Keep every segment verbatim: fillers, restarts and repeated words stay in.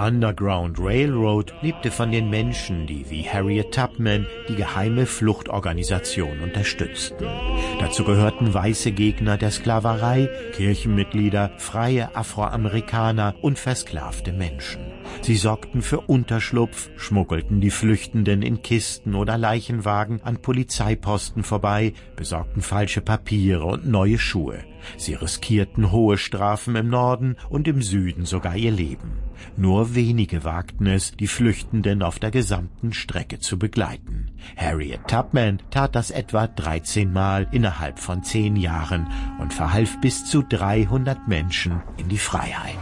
Underground Railroad lebte von den Menschen, die wie Harriet Tubman die geheime Fluchtorganisation unterstützten. Dazu gehörten weiße Gegner der Sklaverei, Kirchenmitglieder, freie Afroamerikaner und versklavte Menschen. Sie sorgten für Unterschlupf, schmuggelten die Flüchtenden in Kisten oder Leichenwagen an Polizeiposten vorbei, besorgten falsche Papiere und neue Schuhe. Sie riskierten hohe Strafen im Norden und im Süden sogar ihr Leben. Nur wenige wagten es, die Flüchtenden auf der gesamten Strecke zu begleiten. Harriet Tubman tat das etwa dreizehn Mal innerhalb von zehn Jahren und verhalf bis zu dreihundert Menschen in die Freiheit.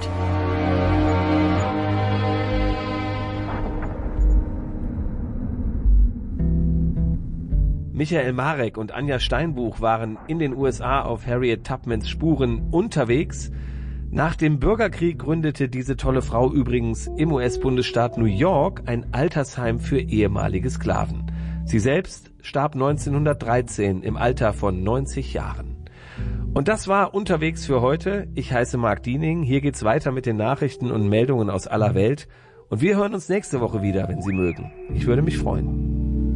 Michael Marek und Anja Steinbuch waren in den U S A auf Harriet Tubmans Spuren unterwegs. Nach dem Bürgerkrieg gründete diese tolle Frau übrigens im U S-Bundesstaat New York ein Altersheim für ehemalige Sklaven. Sie selbst starb neunzehnhundertdreizehn im Alter von neunzig Jahren. Und das war Unterwegs für heute. Ich heiße Marc Diening. Hier geht's weiter mit den Nachrichten und Meldungen aus aller Welt. Und wir hören uns nächste Woche wieder, wenn Sie mögen. Ich würde mich freuen.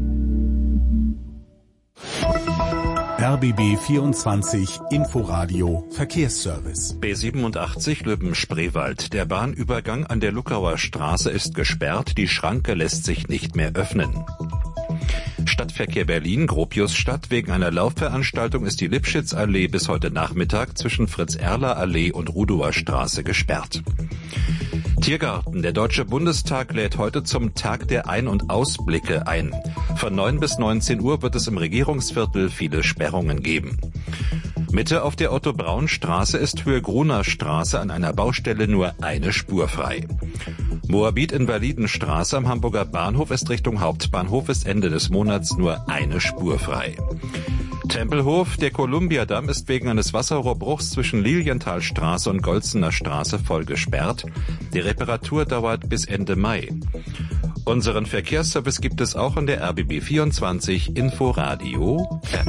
R B B vierundzwanzig Inforadio Verkehrsservice. B siebenundachtzig Lübben-Spreewald. Der Bahnübergang an der Luckauer Straße ist gesperrt. Die Schranke lässt sich nicht mehr öffnen. Stadtverkehr Berlin, Gropiusstadt. Wegen einer Laufveranstaltung ist die Lipschitzallee bis heute Nachmittag zwischen Fritz-Erler-Allee und Rudower Straße gesperrt. Tiergarten. Der Deutsche Bundestag lädt heute zum Tag der Ein- und Ausblicke ein. Von neun bis neunzehn Uhr wird es im Regierungsviertel viele Sperrungen geben. Mitte auf der Otto-Braun-Straße ist Höhe Gruner Straße an einer Baustelle nur eine Spur frei. Moabit-Invalidenstraße am Hamburger Bahnhof ist Richtung Hauptbahnhof bis Ende des Monats nur eine Spur frei. Tempelhof, der Kolumbiadamm ist wegen eines Wasserrohrbruchs zwischen Lilienthalstraße und Golzener Straße voll gesperrt. Die Reparatur dauert bis Ende Mai. Unseren Verkehrsservice gibt es auch in der R B B vierundzwanzig Inforadio App.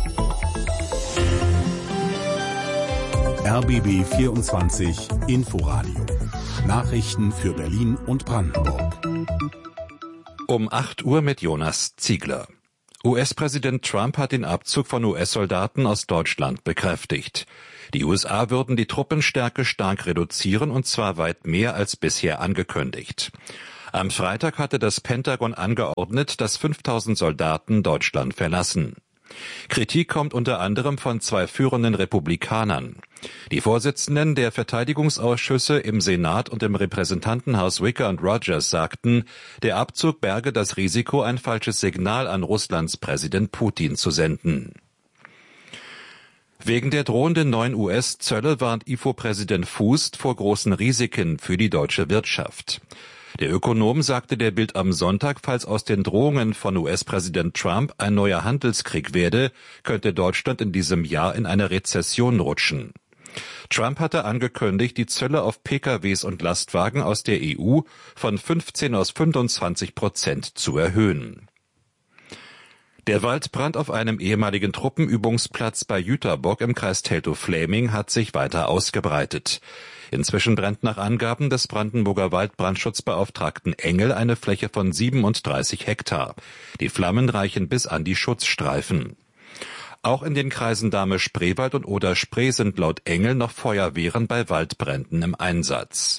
R B B vierundzwanzig Inforadio. Nachrichten für Berlin und Brandenburg. Um acht Uhr mit Jonas Ziegler. U S-Präsident Trump hat den Abzug von U S-Soldaten aus Deutschland bekräftigt. Die U S A würden die Truppenstärke stark reduzieren, und zwar weit mehr als bisher angekündigt. Am Freitag hatte das Pentagon angeordnet, dass fünftausend Soldaten Deutschland verlassen. Kritik kommt unter anderem von zwei führenden Republikanern. Die Vorsitzenden der Verteidigungsausschüsse im Senat und im Repräsentantenhaus Wicker und Rogers sagten, der Abzug berge das Risiko, ein falsches Signal an Russlands Präsident Putin zu senden. Wegen der drohenden neuen U S-Zölle warnt I F O-Präsident Fußt vor großen Risiken für die deutsche Wirtschaft. Der Ökonom sagte der Bild am Sonntag, falls aus den Drohungen von U S-Präsident Trump ein neuer Handelskrieg werde, könnte Deutschland in diesem Jahr in eine Rezession rutschen. Trump hatte angekündigt, die Zölle auf P K Ws und Lastwagen aus der E U von fünfzehn auf fünfundzwanzig Prozent zu erhöhen. Der Waldbrand auf einem ehemaligen Truppenübungsplatz bei Jüterbock im Kreis Teltow-Fläming hat sich weiter ausgebreitet. Inzwischen brennt nach Angaben des Brandenburger Waldbrandschutzbeauftragten Engel eine Fläche von siebenunddreißig Hektar. Die Flammen reichen bis an die Schutzstreifen. Auch in den Kreisen Dahme-Spreewald und Oder-Spree sind laut Engel noch Feuerwehren bei Waldbränden im Einsatz.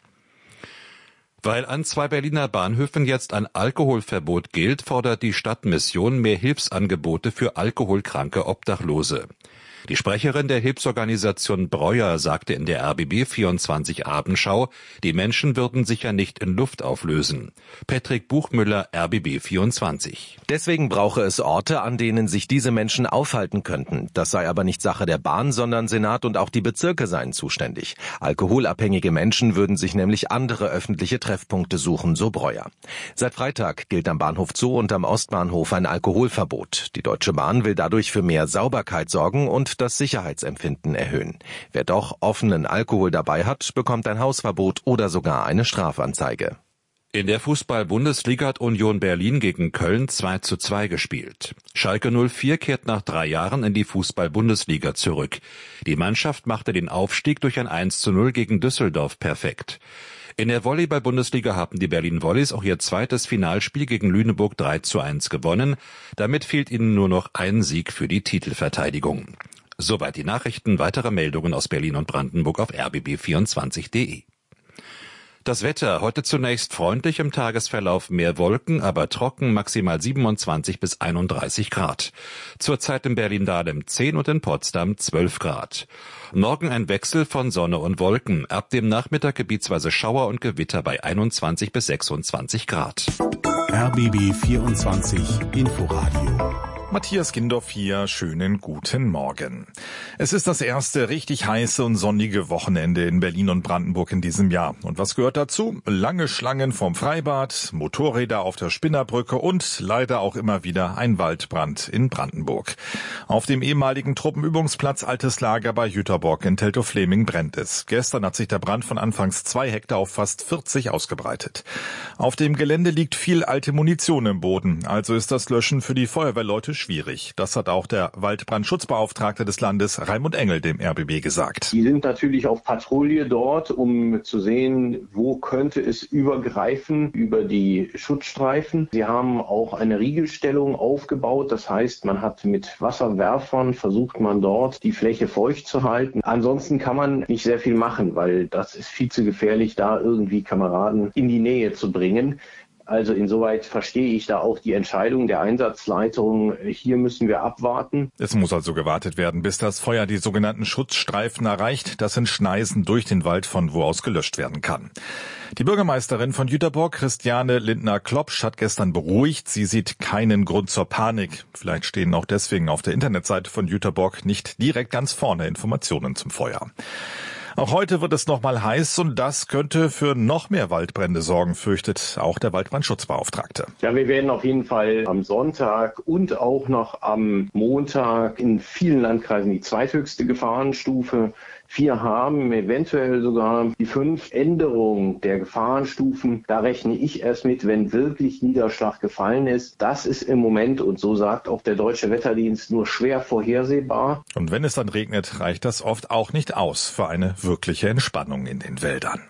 Weil an zwei Berliner Bahnhöfen jetzt ein Alkoholverbot gilt, fordert die Stadtmission mehr Hilfsangebote für alkoholkranke Obdachlose. Die Sprecherin der Hilfsorganisation Breuer sagte in der R B B vierundzwanzig Abendschau, die Menschen würden sich ja nicht in Luft auflösen. Patrick Buchmüller, R B B vierundzwanzig. Deswegen brauche es Orte, an denen sich diese Menschen aufhalten könnten. Das sei aber nicht Sache der Bahn, sondern Senat und auch die Bezirke seien zuständig. Alkoholabhängige Menschen würden sich nämlich andere öffentliche Treffpunkte suchen, so Breuer. Seit Freitag gilt am Bahnhof Zoo und am Ostbahnhof ein Alkoholverbot. Die Deutsche Bahn will dadurch für mehr Sauberkeit sorgen und das Sicherheitsempfinden erhöhen. Wer doch offenen Alkohol dabei hat, bekommt ein Hausverbot oder sogar eine Strafanzeige. In der Fußball-Bundesliga hat Union Berlin gegen Köln zwei zu zwei gespielt. Schalke null vier kehrt nach drei Jahren in die Fußball-Bundesliga zurück. Die Mannschaft machte den Aufstieg durch ein eins zu null gegen Düsseldorf perfekt. In der Volleyball-Bundesliga haben die Berlin Volleys auch ihr zweites Finalspiel gegen Lüneburg drei zu eins gewonnen. Damit fehlt ihnen nur noch ein Sieg für die Titelverteidigung. Soweit die Nachrichten. Weitere Meldungen aus Berlin und Brandenburg auf r b b vierundzwanzig punkt d e. Das Wetter, heute zunächst freundlich, im Tagesverlauf mehr Wolken, aber trocken, maximal siebenundzwanzig bis einunddreißig Grad. Zurzeit in Berlin-Dahlem zehn und in Potsdam zwölf Grad. Morgen ein Wechsel von Sonne und Wolken, ab dem Nachmittag gebietsweise Schauer und Gewitter bei einundzwanzig bis sechsundzwanzig Grad. R B B vierundzwanzig Inforadio. Matthias Gindorf hier, schönen guten Morgen. Es ist das erste richtig heiße und sonnige Wochenende in Berlin und Brandenburg in diesem Jahr. Und was gehört dazu? Lange Schlangen vom Freibad, Motorräder auf der Spinnerbrücke und leider auch immer wieder ein Waldbrand in Brandenburg. Auf dem ehemaligen Truppenübungsplatz Altes Lager bei Jüterbock in Teltow-Fleming brennt es. Gestern hat sich der Brand von anfangs zwei Hektar auf fast vierzig ausgebreitet. Auf dem Gelände liegt viel alte Munition im Boden, also ist das Löschen für die Feuerwehrleute schwierig. Das hat auch der Waldbrandschutzbeauftragte des Landes, Raimund Engel, dem R B B gesagt. Die sind natürlich auf Patrouille dort, um zu sehen, wo könnte es übergreifen über die Schutzstreifen. Sie haben auch eine Riegelstellung aufgebaut. Das heißt, man hat mit Wasserwerfern versucht man dort die Fläche feucht zu halten. Ansonsten kann man nicht sehr viel machen, weil das ist viel zu gefährlich, da irgendwie Kameraden in die Nähe zu bringen. Also insoweit verstehe ich da auch die Entscheidung der Einsatzleitung. Hier müssen wir abwarten. Es muss also gewartet werden, bis das Feuer die sogenannten Schutzstreifen erreicht. Das sind Schneisen durch den Wald, von wo aus gelöscht werden kann. Die Bürgermeisterin von Jüterbock, Christiane Lindner-Klopsch, hat gestern beruhigt. Sie sieht keinen Grund zur Panik. Vielleicht stehen auch deswegen auf der Internetseite von Jüterbock nicht direkt ganz vorne Informationen zum Feuer. Auch heute wird es noch mal heiß und das könnte für noch mehr Waldbrände sorgen, fürchtet auch der Waldbrandschutzbeauftragte. Ja, wir werden auf jeden Fall am Sonntag und auch noch am Montag in vielen Landkreisen die zweithöchste Gefahrenstufe vier haben, eventuell sogar die fünf. Änderung der Gefahrenstufen, da rechne ich erst mit, wenn wirklich Niederschlag gefallen ist. Das ist im Moment, und so sagt auch der Deutsche Wetterdienst, nur schwer vorhersehbar. Und wenn es dann regnet, reicht das oft auch nicht aus für eine wirkliche Entspannung in den Wäldern.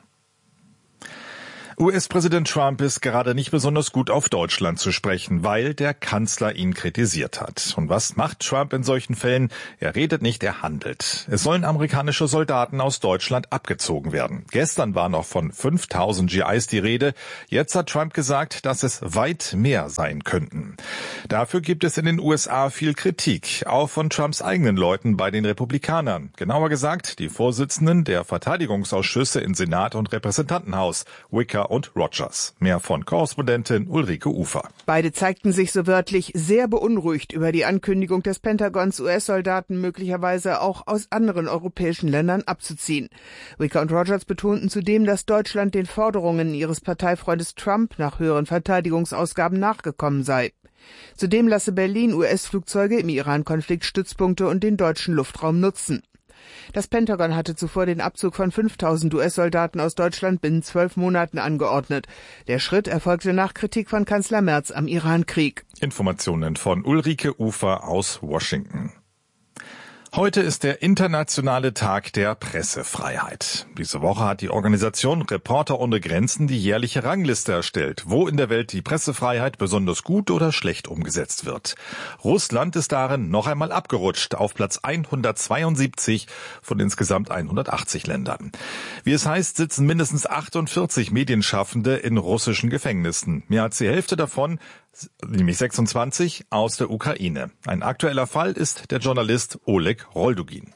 U S-Präsident Trump ist gerade nicht besonders gut auf Deutschland zu sprechen, weil der Kanzler ihn kritisiert hat. Und was macht Trump in solchen Fällen? Er redet nicht, er handelt. Es sollen amerikanische Soldaten aus Deutschland abgezogen werden. Gestern war noch von fünftausend G Is die Rede. Jetzt hat Trump gesagt, dass es weit mehr sein könnten. Dafür gibt es in den U S A viel Kritik, auch von Trumps eigenen Leuten bei den Republikanern. Genauer gesagt, die Vorsitzenden der Verteidigungsausschüsse in Senat und Repräsentantenhaus, Wicker und Rogers. Mehr von Korrespondentin Ulrike Ufer. Beide zeigten sich so wörtlich sehr beunruhigt über die Ankündigung des Pentagons, U S-Soldaten möglicherweise auch aus anderen europäischen Ländern abzuziehen. Wicker und Rogers betonten zudem, dass Deutschland den Forderungen ihres Parteifreundes Trump nach höheren Verteidigungsausgaben nachgekommen sei. Zudem lasse Berlin U S-Flugzeuge im Iran-Konflikt Stützpunkte und den deutschen Luftraum nutzen. Das Pentagon hatte zuvor den Abzug von fünftausend U S-Soldaten aus Deutschland binnen zwölf Monaten angeordnet. Der Schritt erfolgte nach Kritik von Kanzler Merz am Iran-Krieg. Informationen von Ulrike Ufer aus Washington. Heute ist der internationale Tag der Pressefreiheit. Diese Woche hat die Organisation Reporter ohne Grenzen die jährliche Rangliste erstellt, wo in der Welt die Pressefreiheit besonders gut oder schlecht umgesetzt wird. Russland ist darin noch einmal abgerutscht auf Platz hundertzweiundsiebzig von insgesamt hundertachtzig Ländern. Wie es heißt, sitzen mindestens achtundvierzig Medienschaffende in russischen Gefängnissen. Mehr als die Hälfte davon, nämlich sechsundzwanzig, aus der Ukraine. Ein aktueller Fall ist der Journalist Oleg Roldugin.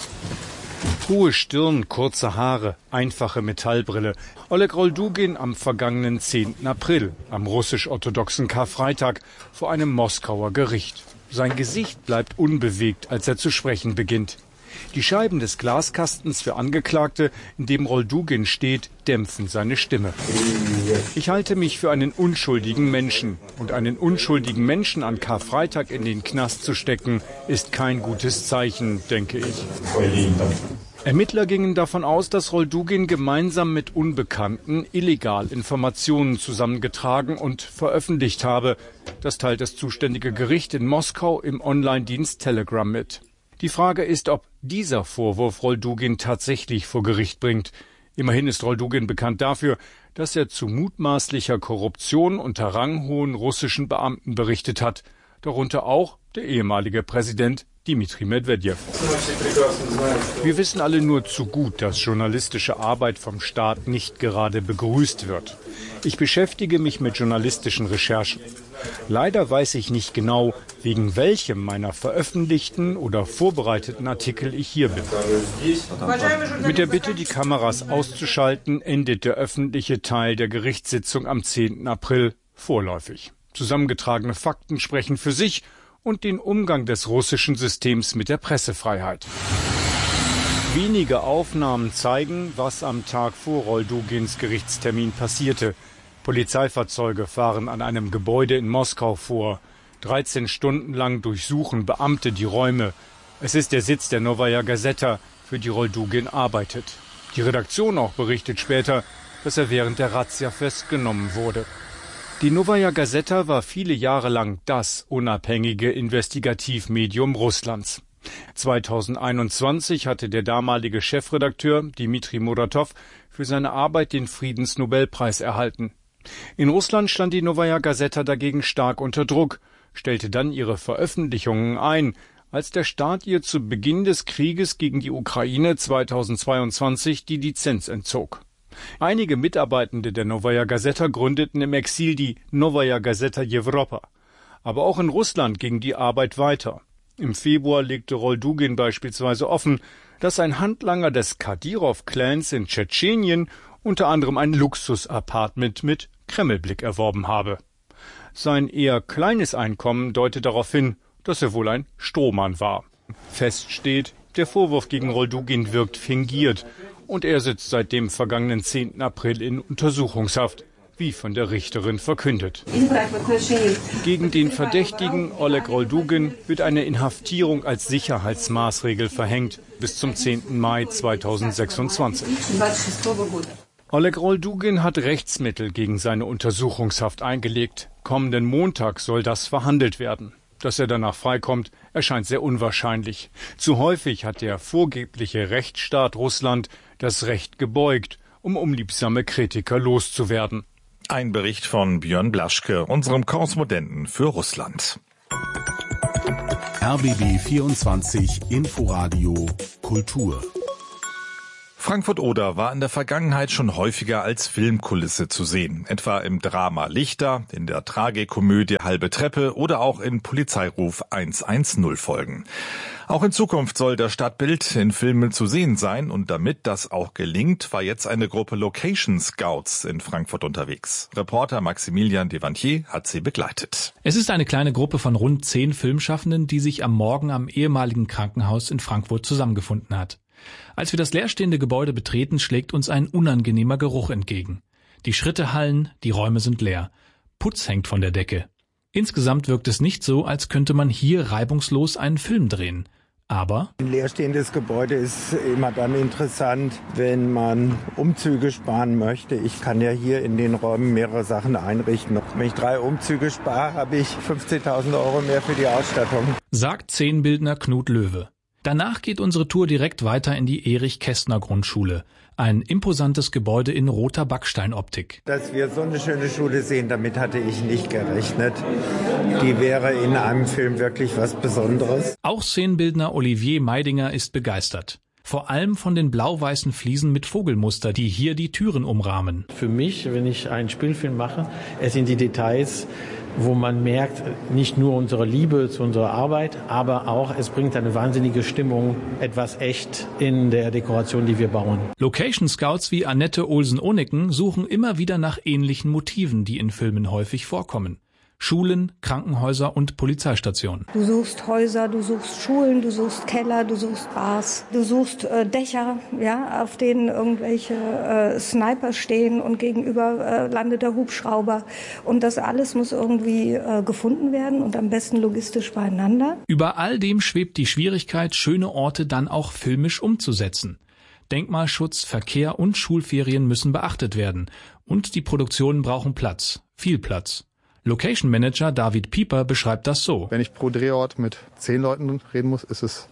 Hohe Stirn, kurze Haare, einfache Metallbrille. Oleg Roldugin am vergangenen zehnten April, am russisch-orthodoxen Karfreitag, vor einem Moskauer Gericht. Sein Gesicht bleibt unbewegt, als er zu sprechen beginnt. Die Scheiben des Glaskastens für Angeklagte, in dem Roldugin steht, dämpfen seine Stimme. Ich halte mich für einen unschuldigen Menschen. Und einen unschuldigen Menschen an Karfreitag in den Knast zu stecken, ist kein gutes Zeichen, denke ich. Ermittler gingen davon aus, dass Roldugin gemeinsam mit Unbekannten illegal Informationen zusammengetragen und veröffentlicht habe. Das teilt das zuständige Gericht in Moskau im Online-Dienst Telegram mit. Die Frage ist, ob dieser Vorwurf Roldugin tatsächlich vor Gericht bringt. Immerhin ist Roldugin bekannt dafür, dass er zu mutmaßlicher Korruption unter ranghohen russischen Beamten berichtet hat, darunter auch der ehemalige Präsident Dmitri Medvedev. Wir wissen alle nur zu gut, dass journalistische Arbeit vom Staat nicht gerade begrüßt wird. Ich beschäftige mich mit journalistischen Recherchen. Leider weiß ich nicht genau, wegen welchem meiner veröffentlichten oder vorbereiteten Artikel ich hier bin. Mit der Bitte, die Kameras auszuschalten, endet der öffentliche Teil der Gerichtssitzung am zehnten April vorläufig. Zusammengetragene Fakten sprechen für sich und den Umgang des russischen Systems mit der Pressefreiheit. Wenige Aufnahmen zeigen, was am Tag vor Roldugins Gerichtstermin passierte. Polizeifahrzeuge fahren an einem Gebäude in Moskau vor. dreizehn Stunden lang durchsuchen Beamte die Räume. Es ist der Sitz der Novaya Gazeta, für die Roldugin arbeitet. Die Redaktion auch berichtet später, dass er während der Razzia festgenommen wurde. Die Novaya Gazeta war viele Jahre lang das unabhängige Investigativmedium Russlands. zweitausendeinundzwanzig hatte der damalige Chefredakteur Dmitri Muratov für seine Arbeit den Friedensnobelpreis erhalten. In Russland stand die Novaya Gazeta dagegen stark unter Druck, stellte dann ihre Veröffentlichungen ein, als der Staat ihr zu Beginn des Krieges gegen die Ukraine zweitausendzweiundzwanzig die Lizenz entzog. Einige Mitarbeitende der Novaya Gazeta gründeten im Exil die Novaya Gazeta Europa. Aber auch in Russland ging die Arbeit weiter. Im Februar legte Roldugin beispielsweise offen, dass ein Handlanger des Kadyrov-Clans in Tschetschenien unter anderem ein Luxus-Apartment mit Kremlblick erworben habe. Sein eher kleines Einkommen deutet darauf hin, dass er wohl ein Strohmann war. Fest steht, der Vorwurf gegen Roldugin wirkt fingiert und er sitzt seit dem vergangenen zehnten April in Untersuchungshaft, wie von der Richterin verkündet. Gegen den Verdächtigen Oleg Roldugin wird eine Inhaftierung als Sicherheitsmaßregel verhängt bis zum zehnten Mai zweitausendsechsundzwanzig. Oleg Roldugin hat Rechtsmittel gegen seine Untersuchungshaft eingelegt. Kommenden Montag soll das verhandelt werden. Dass er danach freikommt, erscheint sehr unwahrscheinlich. Zu häufig hat der vorgebliche Rechtsstaat Russland das Recht gebeugt, um unliebsame Kritiker loszuwerden. Ein Bericht von Björn Blaschke, unserem Korrespondenten für Russland. R B B vierundzwanzig Inforadio Kultur. Frankfurt-Oder war in der Vergangenheit schon häufiger als Filmkulisse zu sehen. Etwa im Drama Lichter, in der Tragikomödie Halbe Treppe oder auch in Polizeiruf hundertzehn Folgen. Auch in Zukunft soll das Stadtbild in Filmen zu sehen sein und damit das auch gelingt, war jetzt eine Gruppe Location Scouts in Frankfurt unterwegs. Reporter Maximilian Devantier hat sie begleitet. Es ist eine kleine Gruppe von rund zehn Filmschaffenden, die sich am Morgen am ehemaligen Krankenhaus in Frankfurt zusammengefunden hat. Als wir das leerstehende Gebäude betreten, schlägt uns ein unangenehmer Geruch entgegen. Die Schritte hallen, die Räume sind leer. Putz hängt von der Decke. Insgesamt wirkt es nicht so, als könnte man hier reibungslos einen Film drehen. Aber ein leerstehendes Gebäude ist immer dann interessant, wenn man Umzüge sparen möchte. Ich kann ja hier in den Räumen mehrere Sachen einrichten. Wenn ich drei Umzüge spare, habe ich fünfzehntausend Euro mehr für die Ausstattung. Sagt Szenenbildner Knut Löwe. Danach geht unsere Tour direkt weiter in die Erich-Kästner-Grundschule. Ein imposantes Gebäude in roter Backsteinoptik. Dass wir so eine schöne Schule sehen, damit hatte ich nicht gerechnet. Die wäre in einem Film wirklich was Besonderes. Auch Szenenbildner Olivier Meidinger ist begeistert. Vor allem von den blau-weißen Fliesen mit Vogelmuster, die hier die Türen umrahmen. Für mich, wenn ich einen Spielfilm mache, es sind die Details, wo man merkt, nicht nur unsere Liebe zu unserer Arbeit, aber auch es bringt eine wahnsinnige Stimmung, etwas echt in der Dekoration, die wir bauen. Location Scouts wie Annette Olsen-Onicken suchen immer wieder nach ähnlichen Motiven, die in Filmen häufig vorkommen. Schulen, Krankenhäuser und Polizeistationen. Du suchst Häuser, du suchst Schulen, du suchst Keller, du suchst Bars, du suchst äh, Dächer, ja, auf denen irgendwelche äh, Sniper stehen und gegenüber äh, landet der Hubschrauber. Und das alles muss irgendwie äh, gefunden werden und am besten logistisch beieinander. Über all dem schwebt die Schwierigkeit, schöne Orte dann auch filmisch umzusetzen. Denkmalschutz, Verkehr und Schulferien müssen beachtet werden. Und die Produktionen brauchen Platz, viel Platz. Location Manager David Pieper beschreibt das so. Wenn ich pro Drehort mit zehn Leuten reden muss, ist es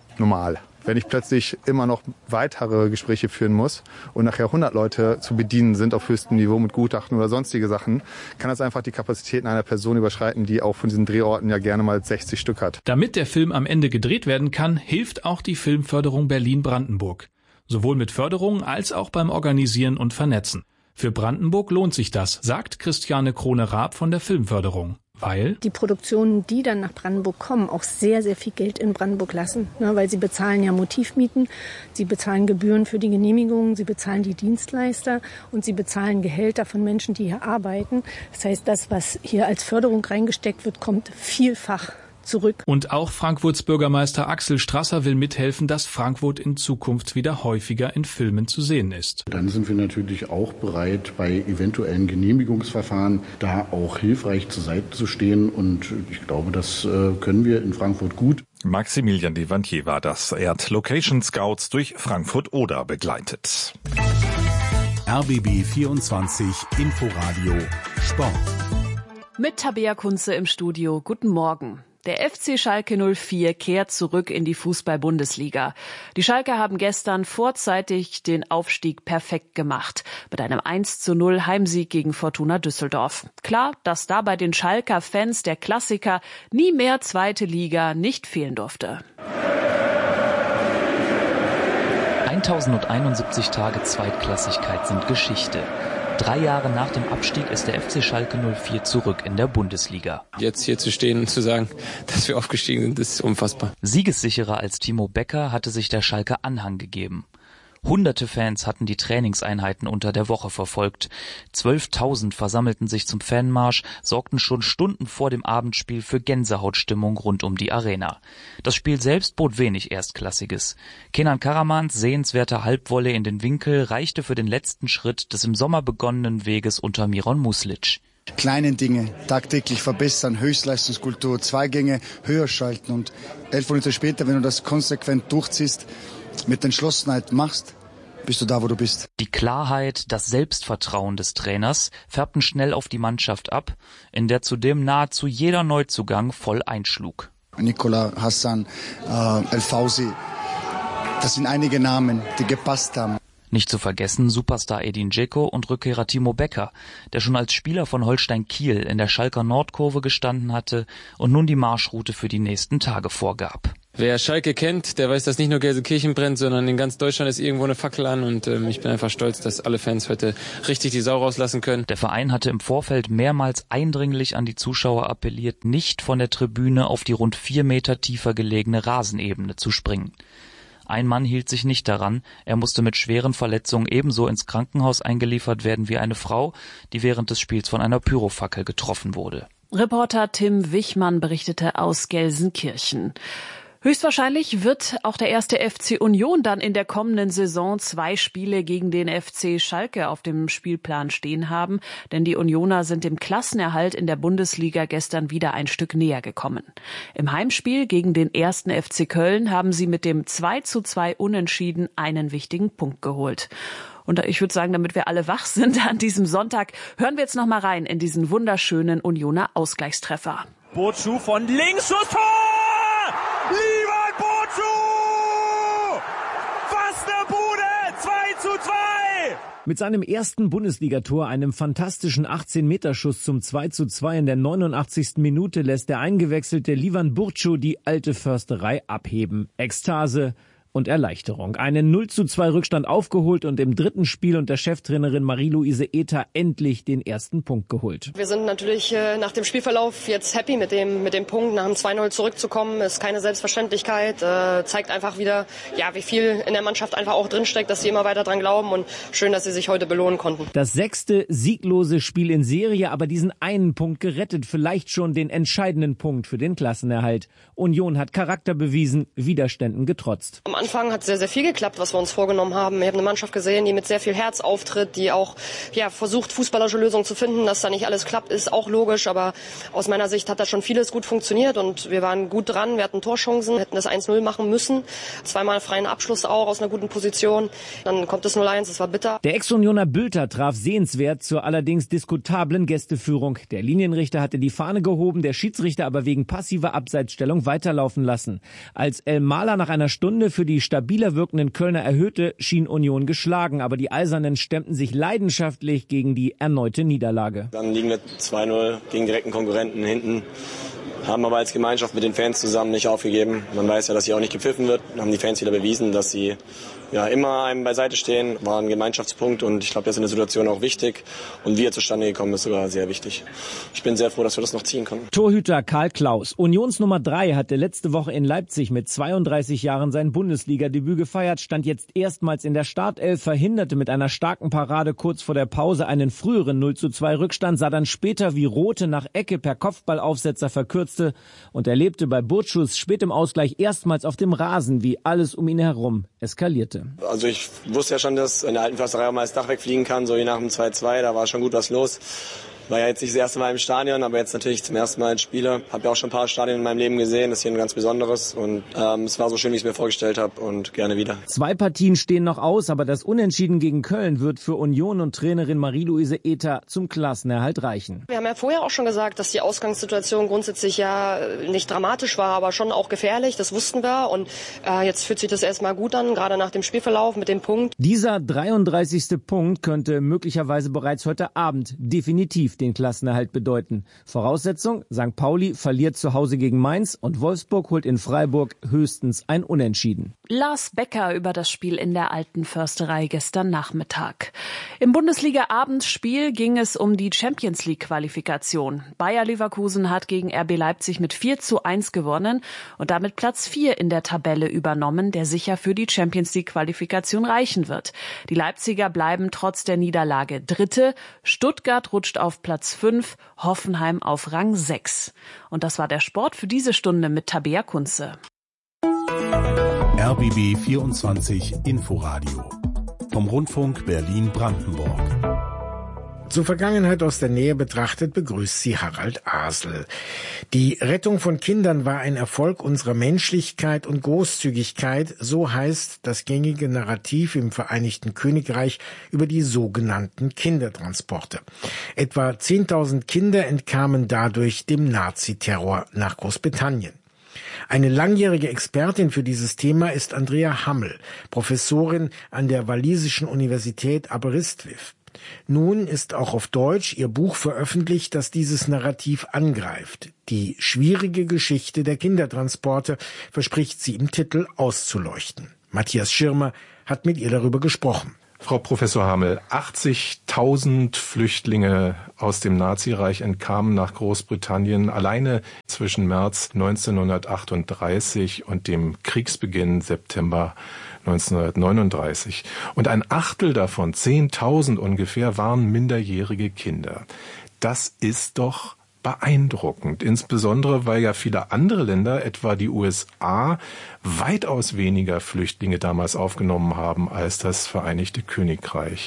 normal. Wenn ich plötzlich immer noch weitere Gespräche führen muss und nachher hundert Leute zu bedienen sind auf höchstem Niveau mit Gutachten oder sonstige Sachen, kann das einfach die Kapazitäten einer Person überschreiten, die auch von diesen Drehorten ja gerne mal sechzig Stück hat. Damit der Film am Ende gedreht werden kann, hilft auch die Filmförderung Berlin-Brandenburg. Sowohl mit Förderung als auch beim Organisieren und Vernetzen. Für Brandenburg lohnt sich das, sagt Christiane Krone-Raab von der Filmförderung. Weil? Die Produktionen, die dann nach Brandenburg kommen, auch sehr, sehr viel Geld in Brandenburg lassen. Ne, weil sie bezahlen ja Motivmieten, sie bezahlen Gebühren für die Genehmigungen, sie bezahlen die Dienstleister und sie bezahlen Gehälter von Menschen, die hier arbeiten. Das heißt, das, was hier als Förderung reingesteckt wird, kommt vielfach zurück. Und auch Frankfurts Bürgermeister Axel Strasser will mithelfen, dass Frankfurt in Zukunft wieder häufiger in Filmen zu sehen ist. Dann sind wir natürlich auch bereit, bei eventuellen Genehmigungsverfahren da auch hilfreich zur Seite zu stehen. Und ich glaube, das können wir in Frankfurt gut. Maximilian Devantier war das. Er hat Location Scouts durch Frankfurt-Oder begleitet. R B B vierundzwanzig Inforadio Sport. Mit Tabea Kunze im Studio. Guten Morgen. Der F C Schalke null vier kehrt zurück in die Fußball-Bundesliga. Die Schalker haben gestern vorzeitig den Aufstieg perfekt gemacht. Mit einem eins zu null Heimsieg gegen Fortuna Düsseldorf. Klar, dass da bei den Schalker Fans der Klassiker nie mehr zweite Liga nicht fehlen durfte. tausendeinundsiebzig Tage Zweitklassigkeit sind Geschichte. Drei Jahre nach dem Abstieg ist der F C Schalke null vier zurück in der Bundesliga. Jetzt hier zu stehen und zu sagen, dass wir aufgestiegen sind, ist unfassbar. Siegessicherer als Timo Becker hatte sich der Schalker Anhang gegeben. Hunderte Fans hatten die Trainingseinheiten unter der Woche verfolgt. Zwölftausend versammelten sich zum Fanmarsch, sorgten schon Stunden vor dem Abendspiel für Gänsehautstimmung rund um die Arena. Das Spiel selbst bot wenig Erstklassiges. Kenan Karamans sehenswerter Halbvolley in den Winkel reichte für den letzten Schritt des im Sommer begonnenen Weges unter Miron Muslic. Kleine Dinge tagtäglich verbessern, Höchstleistungskultur, zwei Gänge höher schalten und elf Minuten später, wenn du das konsequent durchziehst, mit Entschlossenheit machst, bist du da, wo du bist. Die Klarheit, das Selbstvertrauen des Trainers färbten schnell auf die Mannschaft ab, in der zudem nahezu jeder Neuzugang voll einschlug. Nikola, Hassan, äh, El Fauzi, das sind einige Namen, die gepasst haben. Nicht zu vergessen Superstar Edin Dzeko und Rückkehrer Timo Becker, der schon als Spieler von Holstein Kiel in der Schalker Nordkurve gestanden hatte und nun die Marschroute für die nächsten Tage vorgab. Wer Schalke kennt, der weiß, dass nicht nur Gelsenkirchen brennt, sondern in ganz Deutschland ist irgendwo eine Fackel an und ähm, ich bin einfach stolz, dass alle Fans heute richtig die Sau rauslassen können. Der Verein hatte im Vorfeld mehrmals eindringlich an die Zuschauer appelliert, nicht von der Tribüne auf die rund vier Meter tiefer gelegene Rasenebene zu springen. Ein Mann hielt sich nicht daran, er musste mit schweren Verletzungen ebenso ins Krankenhaus eingeliefert werden wie eine Frau, die während des Spiels von einer Pyrofackel getroffen wurde. Reporter Tim Wichmann berichtete aus Gelsenkirchen. Höchstwahrscheinlich wird auch der erste F C Union dann in der kommenden Saison zwei Spiele gegen den F C Schalke auf dem Spielplan stehen haben, denn die Unioner sind dem Klassenerhalt in der Bundesliga gestern wieder ein Stück näher gekommen. Im Heimspiel gegen den ersten F C Köln haben sie mit dem zwei zu zwei Unentschieden einen wichtigen Punkt geholt. Und ich würde sagen, damit wir alle wach sind an diesem Sonntag, hören wir jetzt noch mal rein in diesen wunderschönen Unioner Ausgleichstreffer. Botschu von links, Schuss, Tor! Livan Botschu! Was ne Bude! zwei zu zwei! Mit seinem ersten Bundesligator, einem fantastischen achtzehn-Meter-Schuss zum zwei zu zwei in der neunundachtzigsten Minute, lässt der eingewechselte Livan Botschu die alte Försterei abheben. Ekstase und Erleichterung. Einen null zu zwei Rückstand aufgeholt und im dritten Spiel unter Cheftrainerin Marie-Louise Ether endlich den ersten Punkt geholt. Wir sind natürlich äh, nach dem Spielverlauf jetzt happy mit dem mit dem Punkt. Nach dem zwei null zurückzukommen, ist keine Selbstverständlichkeit. Äh, zeigt einfach wieder, ja, wie viel in der Mannschaft einfach auch drinsteckt, dass sie immer weiter dran glauben und schön, dass sie sich heute belohnen konnten. Das sechste sieglose Spiel in Serie, aber diesen einen Punkt gerettet, vielleicht schon den entscheidenden Punkt für den Klassenerhalt. Union hat Charakter bewiesen, Widerständen getrotzt. Am Anfang hat sehr, sehr viel geklappt, was wir uns vorgenommen haben. Ich habe eine Mannschaft gesehen, die mit sehr viel Herz auftritt, die auch ja, versucht, fußballerische Lösungen zu finden. Dass da nicht alles klappt, ist auch logisch. Aber aus meiner Sicht hat da schon vieles gut funktioniert und wir waren gut dran. Wir hatten Torchancen, hätten das eins null machen müssen. Zweimal freien Abschluss auch aus einer guten Position. Dann kommt das null eins, das war bitter. Der Ex-Unioner Bülter traf sehenswert zur allerdings diskutablen Gästeführung. Der Linienrichter hatte die Fahne gehoben, der Schiedsrichter aber wegen passiver Abseitsstellung weiterlaufen lassen. Als El Mahler nach einer Stunde für die stabiler wirkenden Kölner erhöhte, schien Union geschlagen. Aber die Eisernen stemmten sich leidenschaftlich gegen die erneute Niederlage. Dann liegen wir zwei null gegen direkten Konkurrenten hinten. Haben aber als Gemeinschaft mit den Fans zusammen nicht aufgegeben. Man weiß ja, dass hier auch nicht gepfiffen wird. Dann haben die Fans wieder bewiesen, dass sie ja immer einem beiseite stehen. War ein Gemeinschaftspunkt und ich glaube, das ist in der Situation auch wichtig. Und wie er zustande gekommen ist, sogar sehr wichtig. Ich bin sehr froh, dass wir das noch ziehen konnten. Torhüter Karl Klaus. Unions Nummer drei hatte letzte Woche in Leipzig mit zweiunddreißig Jahren sein Bundesliga-Debüt gefeiert, stand jetzt erstmals in der Startelf, verhinderte mit einer starken Parade kurz vor der Pause einen früheren null zu zwei Rückstand, sah dann später, wie Rothe nach Ecke per Kopfballaufsetzer verkürzte und erlebte bei Burtschus spät im Ausgleich erstmals auf dem Rasen, wie alles um ihn herum eskalierte. Also ich wusste ja schon, dass in der alten Försterei auch mal das Dach wegfliegen kann, so wie nach dem zwei zwei, da war schon gut was los. War ja jetzt nicht das erste Mal im Stadion, aber jetzt natürlich zum ersten Mal als Spieler. Habe ja auch schon ein paar Stadien in meinem Leben gesehen, das ist hier ein ganz besonderes und ähm, es war so schön, wie ich es mir vorgestellt habe und gerne wieder. Zwei Partien stehen noch aus, aber das Unentschieden gegen Köln wird für Union und Trainerin Marie-Louise Ether zum Klassenerhalt reichen. Wir haben ja vorher auch schon gesagt, dass die Ausgangssituation grundsätzlich ja nicht dramatisch war, aber schon auch gefährlich, das wussten wir und äh, jetzt fühlt sich das erstmal gut an, gerade nach dem Spielverlauf mit dem Punkt. Dieser dreiunddreißigste Punkt könnte möglicherweise bereits heute Abend definitiv den Klassenerhalt bedeuten. Voraussetzung, Sankt Pauli verliert zu Hause gegen Mainz und Wolfsburg holt in Freiburg höchstens ein Unentschieden. Lars Becker über das Spiel in der Alten Försterei gestern Nachmittag. Im Bundesliga-Abendspiel ging es um die Champions-League-Qualifikation. Bayer Leverkusen hat gegen R B Leipzig mit vier zu eins gewonnen und damit Platz vier in der Tabelle übernommen, der sicher für die Champions-League-Qualifikation reichen wird. Die Leipziger bleiben trotz der Niederlage Dritte. Stuttgart rutscht auf Platz fünf, Hoffenheim auf Rang sechs. Und das war der Sport für diese Stunde mit Tabea Kunze. R B B vierundzwanzig Inforadio vom Rundfunk Berlin-Brandenburg. Zur Vergangenheit aus der Nähe betrachtet begrüßt sie Harald Asel. Die Rettung von Kindern war ein Erfolg unserer Menschlichkeit und Großzügigkeit, so heißt das gängige Narrativ im Vereinigten Königreich über die sogenannten Kindertransporte. Etwa zehntausend Kinder entkamen dadurch dem Naziterror nach Großbritannien. Eine langjährige Expertin für dieses Thema ist Andrea Hammel, Professorin an der walisischen Universität Aberystwyth. Nun ist auch auf Deutsch ihr Buch veröffentlicht, das dieses Narrativ angreift. Die schwierige Geschichte der Kindertransporte verspricht sie im Titel auszuleuchten. Matthias Schirmer hat mit ihr darüber gesprochen. Frau Professor Hammel, achtzigtausend Flüchtlinge aus dem Nazireich entkamen nach Großbritannien alleine zwischen März neunzehnhundertachtunddreißig und dem Kriegsbeginn September neunzehnhundertneununddreißig. Und ein Achtel davon, zehntausend ungefähr, waren minderjährige Kinder. Das ist doch beeindruckend, insbesondere weil ja viele andere Länder, etwa die U S A, weitaus weniger Flüchtlinge damals aufgenommen haben als das Vereinigte Königreich.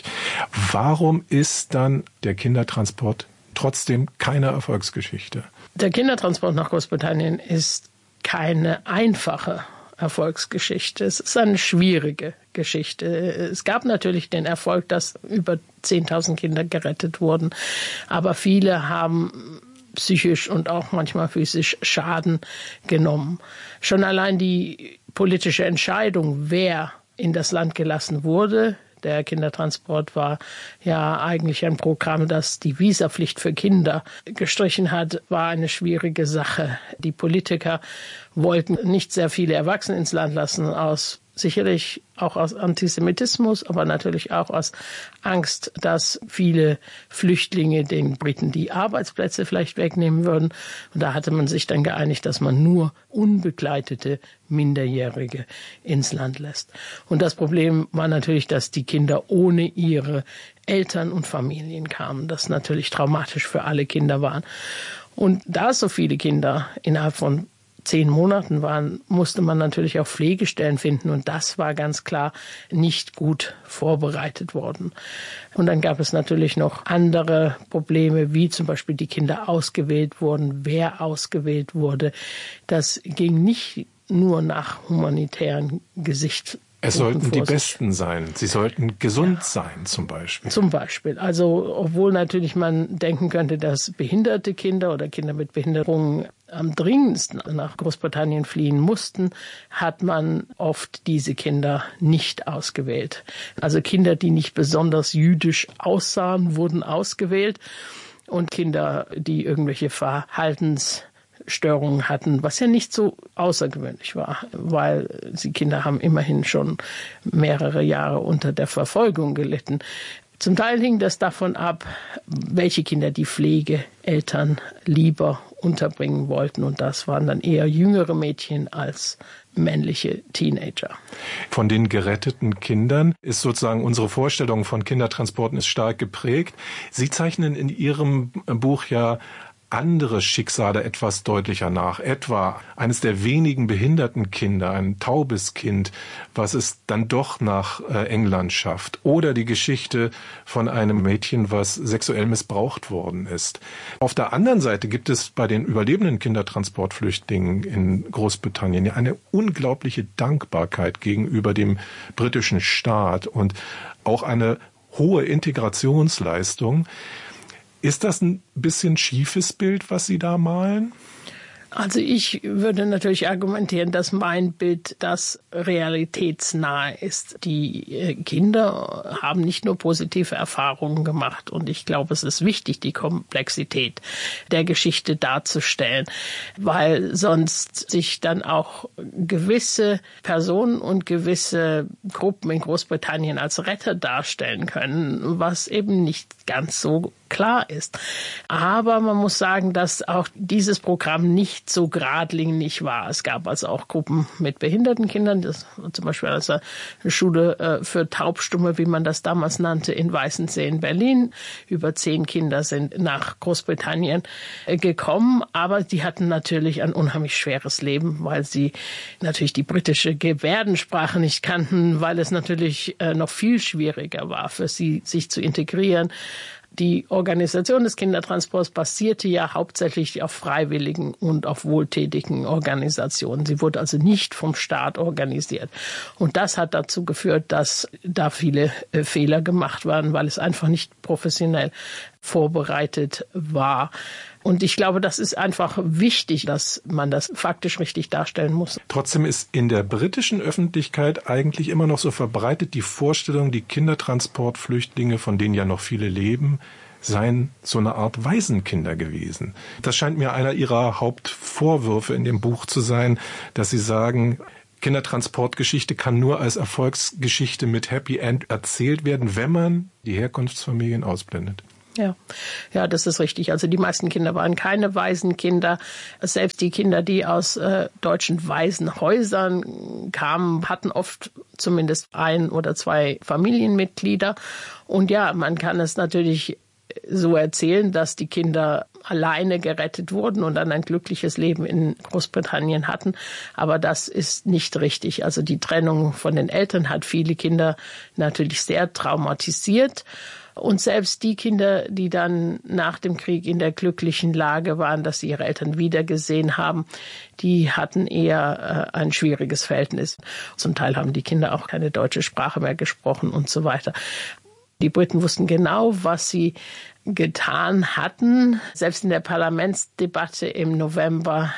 Warum ist dann der Kindertransport trotzdem keine Erfolgsgeschichte? Der Kindertransport nach Großbritannien ist keine einfache Erfolgsgeschichte. Es ist eine schwierige Geschichte. Es gab natürlich den Erfolg, dass über zehntausend Kinder gerettet wurden, aber viele haben psychisch und auch manchmal physisch Schaden genommen. Schon allein die politische Entscheidung, wer in das Land gelassen wurde, der Kindertransport war ja eigentlich ein Programm, das die Visapflicht für Kinder gestrichen hat, war eine schwierige Sache. Die Politiker wollten nicht sehr viele Erwachsene ins Land lassen, aus sicherlich auch aus Antisemitismus, aber natürlich auch aus Angst, dass viele Flüchtlinge den Briten die Arbeitsplätze vielleicht wegnehmen würden. Und da hatte man sich dann geeinigt, dass man nur unbegleitete Minderjährige ins Land lässt. Und das Problem war natürlich, dass die Kinder ohne ihre Eltern und Familien kamen, das natürlich traumatisch für alle Kinder waren. Und da so viele Kinder innerhalb von zehn Monaten waren, musste man natürlich auch Pflegestellen finden. Und das war ganz klar nicht gut vorbereitet worden. Und dann gab es natürlich noch andere Probleme, wie zum Beispiel die Kinder ausgewählt wurden, wer ausgewählt wurde. Das ging nicht nur nach humanitären Gesichtspunkten. Es sollten die Besten sein. Sie sollten gesund ja. sein, zum Beispiel. Zum Beispiel. Also, obwohl natürlich man denken könnte, dass behinderte Kinder oder Kinder mit Behinderungen am dringendsten nach Großbritannien fliehen mussten, hat man oft diese Kinder nicht ausgewählt. Also Kinder, die nicht besonders jüdisch aussahen, wurden ausgewählt. Und Kinder, die irgendwelche Verhaltens Störungen hatten, was ja nicht so außergewöhnlich war, weil die Kinder haben immerhin schon mehrere Jahre unter der Verfolgung gelitten. Zum Teil hing das davon ab, welche Kinder die Pflegeeltern lieber unterbringen wollten. Und das waren dann eher jüngere Mädchen als männliche Teenager. Von den geretteten Kindern ist sozusagen unsere Vorstellung von Kindertransporten ist stark geprägt. Sie zeichnen in Ihrem Buch ja andere Schicksale etwas deutlicher nach. Etwa eines der wenigen behinderten Kinder, ein taubes Kind, was es dann doch nach äh, England schafft. Oder die Geschichte von einem Mädchen, was sexuell missbraucht worden ist. Auf der anderen Seite gibt es bei den überlebenden Kindertransportflüchtlingen in Großbritannien ja eine unglaubliche Dankbarkeit gegenüber dem britischen Staat und auch eine hohe Integrationsleistung. Ist das ein bisschen schiefes Bild, was Sie da malen? Also ich würde natürlich argumentieren, dass mein Bild das realitätsnahe ist. Die Kinder haben nicht nur positive Erfahrungen gemacht und ich glaube, es ist wichtig, die Komplexität der Geschichte darzustellen, weil sonst sich dann auch gewisse Personen und gewisse Gruppen in Großbritannien als Retter darstellen können, was eben nicht ganz so klar ist. Aber man muss sagen, dass auch dieses Programm nicht so geradlinig war. Es gab also auch Gruppen mit behinderten Kindern, das zum Beispiel also eine Schule äh, für Taubstumme, wie man das damals nannte, in Weißensee in Berlin. Über zehn Kinder sind nach Großbritannien äh, gekommen, aber die hatten natürlich ein unheimlich schweres Leben, weil sie natürlich die britische Gebärdensprache nicht kannten, weil es natürlich äh, noch viel schwieriger war für sie, sich zu integrieren. Die Organisation des Kindertransports basierte ja hauptsächlich auf freiwilligen und auf wohltätigen Organisationen. Sie wurde also nicht vom Staat organisiert. Und das hat dazu geführt, dass da viele äh, Fehler gemacht waren, weil es einfach nicht professionell vorbereitet war. Und ich glaube, das ist einfach wichtig, dass man das faktisch richtig darstellen muss. Trotzdem ist in der britischen Öffentlichkeit eigentlich immer noch so verbreitet die Vorstellung, die Kindertransportflüchtlinge, von denen ja noch viele leben, seien so eine Art Waisenkinder gewesen. Das scheint mir einer Ihrer Hauptvorwürfe in dem Buch zu sein, dass Sie sagen, Kindertransportgeschichte kann nur als Erfolgsgeschichte mit Happy End erzählt werden, wenn man die Herkunftsfamilien ausblendet. Ja, ja, das ist richtig. Also die meisten Kinder waren keine Waisenkinder. Selbst die Kinder, die aus äh, deutschen Waisenhäusern kamen, hatten oft zumindest ein oder zwei Familienmitglieder. Und ja, man kann es natürlich so erzählen, dass die Kinder alleine gerettet wurden und dann ein glückliches Leben in Großbritannien hatten. Aber das ist nicht richtig. Also die Trennung von den Eltern hat viele Kinder natürlich sehr traumatisiert. Und selbst die Kinder, die dann nach dem Krieg in der glücklichen Lage waren, dass sie ihre Eltern wiedergesehen haben, die hatten eher äh, ein schwieriges Verhältnis. Zum Teil haben die Kinder auch keine deutsche Sprache mehr gesprochen und so weiter. Die Briten wussten genau, was sie getan hatten. Selbst in der Parlamentsdebatte im November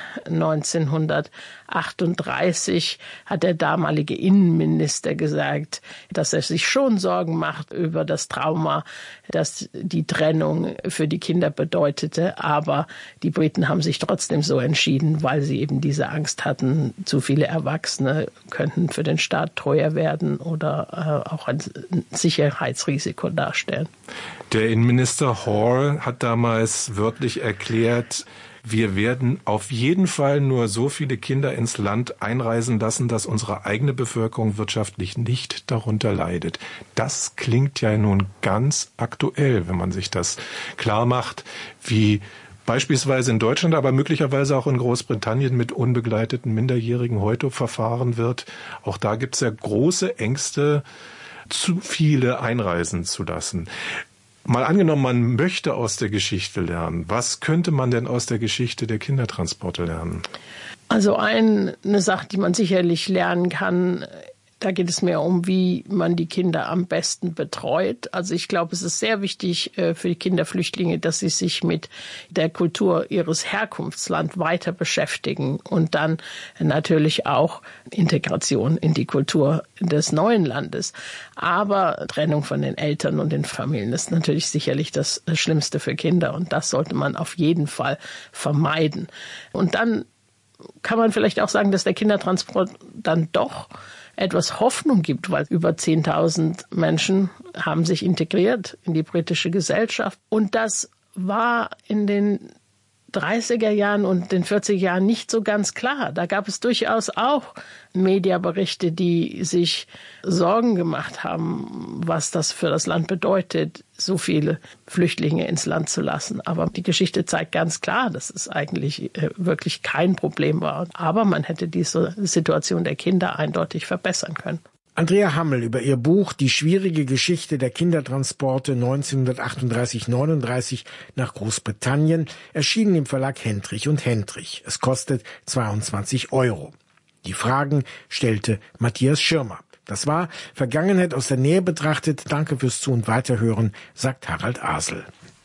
neunzehnhundertachtunddreißig hat der damalige Innenminister gesagt, dass er sich schon Sorgen macht über das Trauma, das die Trennung für die Kinder bedeutete. Aber die Briten haben sich trotzdem so entschieden, weil sie eben diese Angst hatten, zu viele Erwachsene könnten für den Staat teuer werden oder äh, auch ein Sicherheitsrisiko darstellen. Der Innenminister Hall hat damals wörtlich erklärt, wir werden auf jeden Fall nur so viele Kinder ins Land einreisen lassen, dass unsere eigene Bevölkerung wirtschaftlich nicht darunter leidet. Das klingt ja nun ganz aktuell, wenn man sich das klar macht, wie beispielsweise in Deutschland, aber möglicherweise auch in Großbritannien mit unbegleiteten Minderjährigen heute verfahren wird. Auch da gibt es ja große Ängste, zu viele einreisen zu lassen. Mal angenommen, man möchte aus der Geschichte lernen. Was könnte man denn aus der Geschichte der Kindertransporte lernen? Also eine Sache, die man sicherlich lernen kann, da geht es mehr um, wie man die Kinder am besten betreut. Also ich glaube, es ist sehr wichtig für die Kinderflüchtlinge, dass sie sich mit der Kultur ihres Herkunftslands weiter beschäftigen und dann natürlich auch Integration in die Kultur des neuen Landes. Aber Trennung von den Eltern und den Familien ist natürlich sicherlich das Schlimmste für Kinder und das sollte man auf jeden Fall vermeiden. Und dann kann man vielleicht auch sagen, dass der Kindertransport dann doch etwas Hoffnung gibt, weil über zehntausend Menschen haben sich integriert in die britische Gesellschaft. Und das war in den dreißiger Jahren und den vierziger Jahren nicht so ganz klar. Da gab es durchaus auch Mediaberichte, die sich Sorgen gemacht haben, was das für das Land bedeutet, so viele Flüchtlinge ins Land zu lassen. Aber die Geschichte zeigt ganz klar, dass es eigentlich wirklich kein Problem war. Aber man hätte diese Situation der Kinder eindeutig verbessern können. Andrea Hammel über ihr Buch Die schwierige Geschichte der Kindertransporte neunzehnhundertachtunddreißig neununddreißig nach Großbritannien, erschienen im Verlag Hendrich und Hendrich. Es kostet zweiundzwanzig Euro. Die Fragen stellte Matthias Schirmer. Das war Vergangenheit aus der Nähe betrachtet. Danke fürs Zu- und Weiterhören, sagt Harald Asel.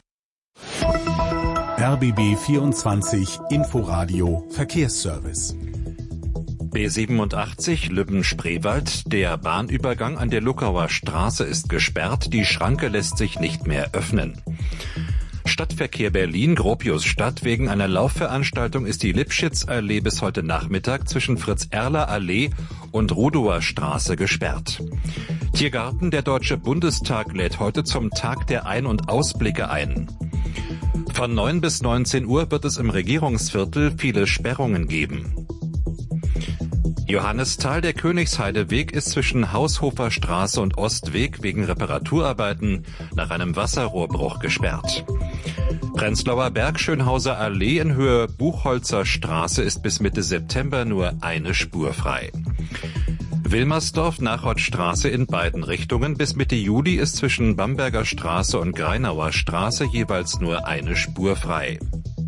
R B B vierundzwanzig Inforadio Verkehrsservice. B siebenundachtzig Lübben-Spreewald. Der Bahnübergang an der Luckauer Straße ist gesperrt. Die Schranke lässt sich nicht mehr öffnen. Stadtverkehr Berlin, Gropiusstadt. Wegen einer Laufveranstaltung ist die Lipschitz-Allee bis heute Nachmittag zwischen Fritz-Erler-Allee und Rudower Straße gesperrt. Tiergarten, der Deutsche Bundestag lädt heute zum Tag der Ein- und Ausblicke ein. Von neun bis neunzehn Uhr wird es im Regierungsviertel viele Sperrungen geben. Johannisthal, der Königsheideweg ist zwischen Haushofer Straße und Ostweg wegen Reparaturarbeiten nach einem Wasserrohrbruch gesperrt. Prenzlauer Berg, Schönhauser Allee in Höhe Buchholzer Straße ist bis Mitte September nur eine Spur frei. Wilmersdorf, Nachodstraße in beiden Richtungen. Bis Mitte Juli ist zwischen Bamberger Straße und Greinauer Straße jeweils nur eine Spur frei.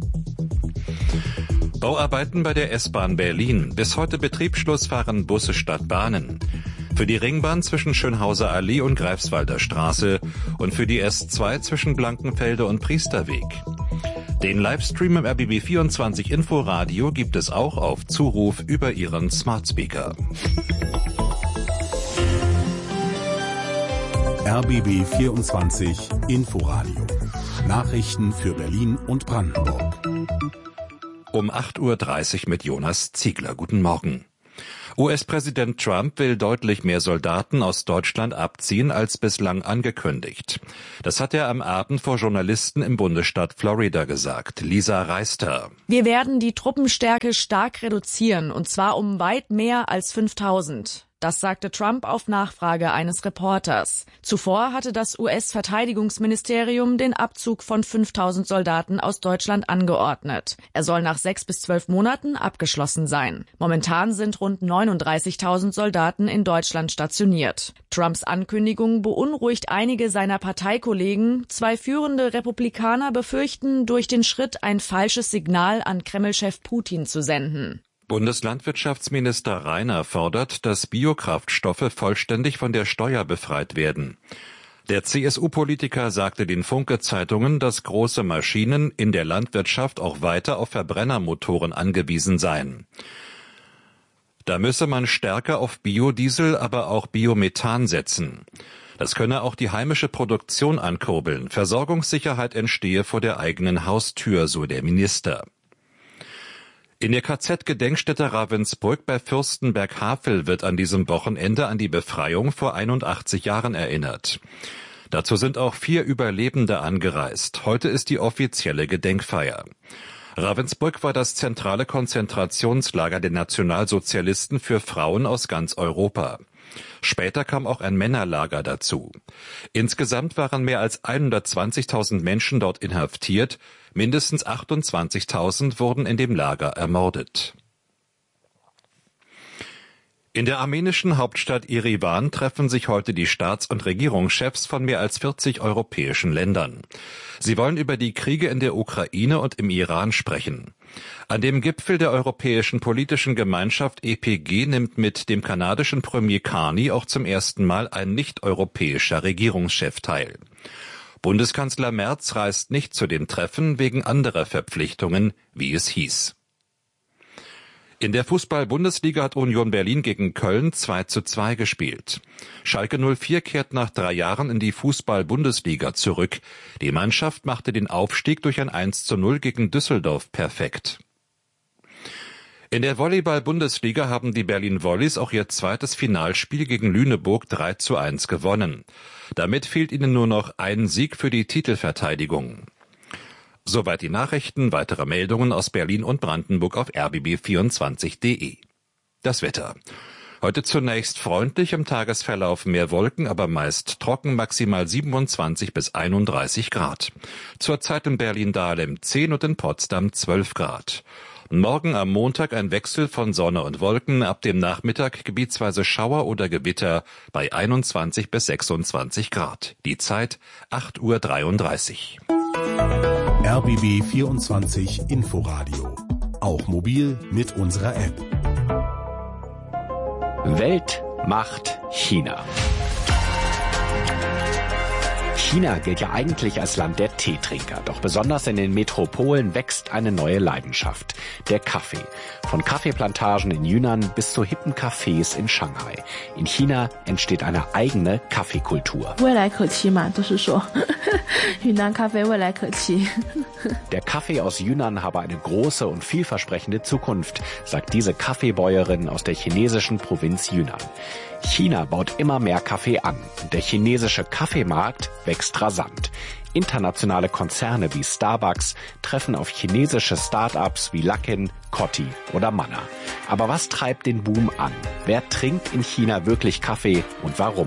Bauarbeiten bei der S-Bahn Berlin. Bis heute Betriebsschluss fahren Busse statt Bahnen. Für die Ringbahn zwischen Schönhauser Allee und Greifswalder Straße und für die S zwei zwischen Blankenfelde und Priesterweg. Den Livestream im R B B vierundzwanzig Inforadio gibt es auch auf Zuruf über Ihren Smart Speaker. R B B vierundzwanzig Inforadio. Nachrichten für Berlin und Brandenburg. Um acht Uhr dreißig mit Jonas Ziegler. Guten Morgen. U S-Präsident Trump will deutlich mehr Soldaten aus Deutschland abziehen als bislang angekündigt. Das hat er am Abend vor Journalisten im Bundesstaat Florida gesagt. Lisa Reister. Wir werden die Truppenstärke stark reduzieren, und zwar um weit mehr als fünftausend. Das sagte Trump auf Nachfrage eines Reporters. Zuvor hatte das U S-Verteidigungsministerium den Abzug von fünftausend Soldaten aus Deutschland angeordnet. Er soll nach sechs bis zwölf Monaten abgeschlossen sein. Momentan sind rund neununddreißigtausend Soldaten in Deutschland stationiert. Trumps Ankündigung beunruhigt einige seiner Parteikollegen. Zwei führende Republikaner befürchten, durch den Schritt ein falsches Signal an Kreml-Chef Putin zu senden. Bundeslandwirtschaftsminister Rainer fordert, dass Biokraftstoffe vollständig von der Steuer befreit werden. Der C S U-Politiker sagte den Funke-Zeitungen, dass große Maschinen in der Landwirtschaft auch weiter auf Verbrennermotoren angewiesen seien. Da müsse man stärker auf Biodiesel, aber auch Biomethan setzen. Das könne auch die heimische Produktion ankurbeln. Versorgungssicherheit entstehe vor der eigenen Haustür, so der Minister. In der K Z-Gedenkstätte Ravensbrück bei Fürstenberg-Havel wird an diesem Wochenende an die Befreiung vor einundachtzig Jahren erinnert. Dazu sind auch vier Überlebende angereist. Heute ist die offizielle Gedenkfeier. Ravensbrück war das zentrale Konzentrationslager der Nationalsozialisten für Frauen aus ganz Europa. Später kam auch ein Männerlager dazu. Insgesamt waren mehr als hundertzwanzigtausend Menschen dort inhaftiert, mindestens achtundzwanzigtausend wurden in dem Lager ermordet. In der armenischen Hauptstadt Erivan treffen sich heute die Staats- und Regierungschefs von mehr als vierzig europäischen Ländern. Sie wollen über die Kriege in der Ukraine und im Iran sprechen. An dem Gipfel der Europäischen Politischen Gemeinschaft E P G nimmt mit dem kanadischen Premier Carney auch zum ersten Mal ein nicht-europäischer Regierungschef teil. Bundeskanzler Merz reist nicht zu dem Treffen wegen anderer Verpflichtungen, wie es hieß. In der Fußball-Bundesliga hat Union Berlin gegen Köln zwei zu zwei gespielt. Schalke null vier kehrt nach drei Jahren in die Fußball-Bundesliga zurück. Die Mannschaft machte den Aufstieg durch ein eins zu null gegen Düsseldorf perfekt. In der Volleyball-Bundesliga haben die Berlin Volleys auch ihr zweites Finalspiel gegen Lüneburg drei zu eins gewonnen. Damit fehlt ihnen nur noch ein Sieg für die Titelverteidigung. Soweit die Nachrichten, weitere Meldungen aus Berlin und Brandenburg auf r b b vierundzwanzig punkt d e. Das Wetter. Heute zunächst freundlich, im Tagesverlauf mehr Wolken, aber meist trocken, maximal siebenundzwanzig bis einunddreißig Grad. Zurzeit in Berlin-Dahlem zehn und in Potsdam zwölf Grad. Morgen am Montag ein Wechsel von Sonne und Wolken, ab dem Nachmittag gebietsweise Schauer oder Gewitter bei einundzwanzig bis sechsundzwanzig Grad. Die Zeit acht Uhr dreiunddreißig. R B B vierundzwanzig Inforadio. Auch mobil mit unserer App. Welt macht China. China gilt ja eigentlich als Land der Teetrinker, doch besonders in den Metropolen wächst eine neue Leidenschaft, der Kaffee. Von Kaffeeplantagen in Yunnan bis zu hippen Cafés in Shanghai. In China entsteht eine eigene Kaffeekultur. Der Kaffee aus Yunnan habe eine große und vielversprechende Zukunft, sagt diese Kaffeebäuerin aus der chinesischen Provinz Yunnan. China baut immer mehr Kaffee an und der chinesische Kaffeemarkt wächst rasant. Internationale Konzerne wie Starbucks treffen auf chinesische Start-ups wie Luckin, Coty oder Manna. Aber was treibt den Boom an? Wer trinkt in China wirklich Kaffee und warum?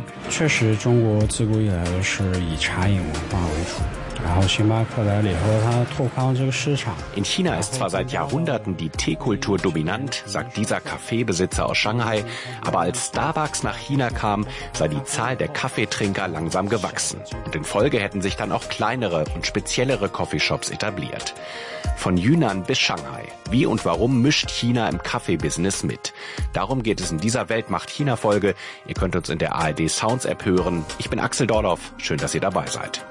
In China ist zwar seit Jahrhunderten die Teekultur dominant, sagt dieser Kaffeebesitzer aus Shanghai, aber als Starbucks nach China kam, sei die Zahl der Kaffeetrinker langsam gewachsen. Und in Folge hätten sich dann auch kleinere und speziellere Coffeeshops etabliert. Von Yunnan bis Shanghai. Wie und warum mischt China im Kaffeebusiness mit? Darum geht es in dieser Welt macht China-Folge. Ihr könnt uns in der A R D Sounds App hören. Ich bin Axel Dorloff. Schön, dass ihr dabei seid.